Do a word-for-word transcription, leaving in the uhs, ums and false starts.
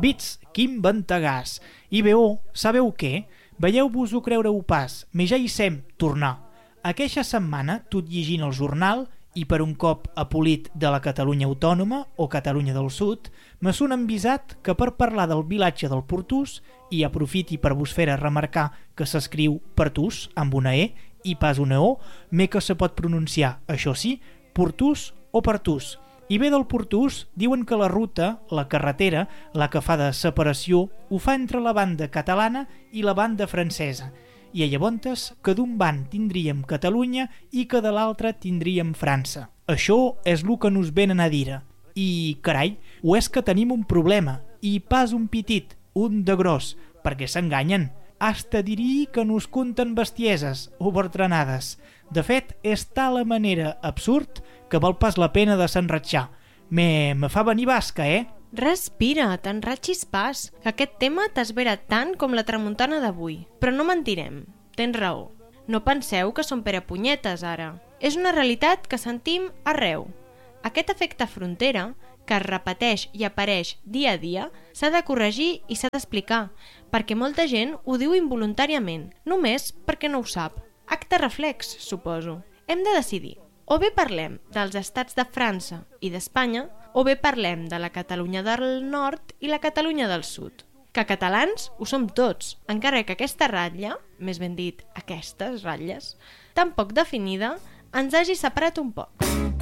Vits, quin ventagàs! I veó, sabeu què? Veieu-vos-ho creure-ho pas, me ja hi sem tornar. Aqueixa setmana, tot llegint el jornal, i per un cop apolit de la Catalunya Autònoma o Catalunya del Sud, me son envisat que per parlar del vilatge del Portús, i aprofiti per vos fer remarcar que s'escriu Pertús amb una E i pas una O, me que se pot pronunciar, això sí, Portús o Pertús. I bé del Portús, diuen que la ruta, la carretera, la que fa de separació, ho fa entre la banda catalana i la banda francesa, i a llavors que d'un ban tindríem Catalunya i que de l'altre tindríem França. Això és el que nos venen a dir. I, carai, o és que tenim un problema, i pas un pitit, un de gros, perquè s'enganyen. Hasta diria que nos conten bestieses o bertranades. De fet, és tal la manera absurd que val pas la pena de s'enratxar. Me, me fa venir basca, eh? Respira, t'enratxis pas, que aquest tema t'esvera tant com la tramuntana d'avui. Però no mentirem, tens raó. No penseu que som perepunyetes ara. És una realitat que sentim arreu. Aquest efecte frontera, que es repeteix i apareix dia a dia, s'ha de corregir i s'ha d'explicar, perquè molta gent ho diu involuntàriament, només perquè no ho sap. Acte reflex, suposo. Hem de decidir. O bé parlem dels estats de França i d'Espanya, o bé parlem de la Catalunya del Nord i la Catalunya del Sud. Que catalans ho som tots, encara que aquesta ratlla, més ben dit aquestes ratlles, tan poc definida, ens hagi separat un poc.